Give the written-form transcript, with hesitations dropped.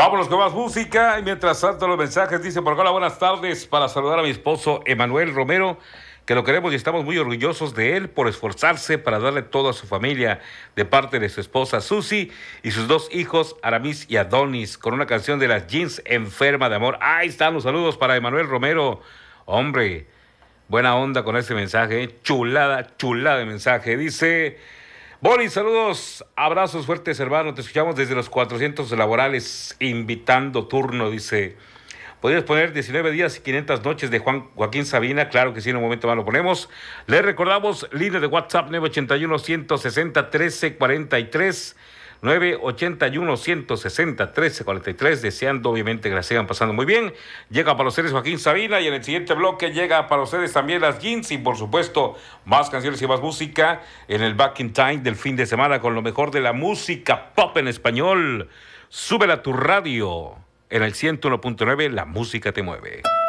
Vámonos con más música y mientras tanto los mensajes dice por acá, hola, buenas tardes, para saludar a mi esposo Emanuel Romero, que lo queremos y estamos muy orgullosos de él por esforzarse para darle todo a su familia de parte de su esposa Susi y sus dos hijos Aramis y Adonis, con una canción de las Jeans, Enferma de Amor. Ahí están los saludos para Emanuel Romero. Hombre, buena onda con ese mensaje, chulada, chulada de mensaje. Dice: Boris, saludos, abrazos fuertes, hermano. Te escuchamos desde los 400 laborales, invitando turno, dice. ¿Podrías poner 19 días y 500 noches de Joaquín Sabina? Claro que sí, en un momento más lo ponemos. Le recordamos, línea de WhatsApp 981-160-1343. 981-160-1343, deseando obviamente que la sigan pasando muy bien. Llega para ustedes Joaquín Sabina y en el siguiente bloque llega para ustedes también las Jeans y por supuesto más canciones y más música en el Back in Time del fin de semana con lo mejor de la música pop en español. Súbela a tu radio en el 101.9, la música te mueve.